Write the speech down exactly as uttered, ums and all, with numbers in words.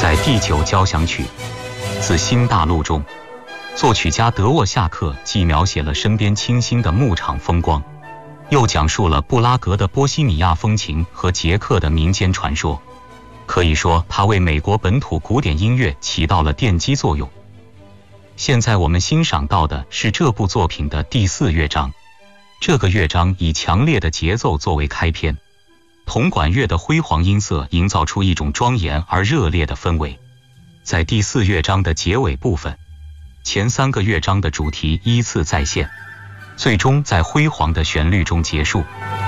在第九交响曲《自新大陆》中，作曲家德沃夏克既描写了身边清新的牧场风光，又讲述了布拉格的波西米亚风情和捷克的民间传说。可以说，他为美国本土古典音乐起到了奠基作用。现在我们欣赏到的是这部作品的第四乐章。这个乐章以强烈的节奏作为开篇，铜管乐的辉煌音色营造出一种庄严而热烈的氛围。在第四乐章的结尾部分，前三个乐章的主题依次再现，最终在辉煌的旋律中结束。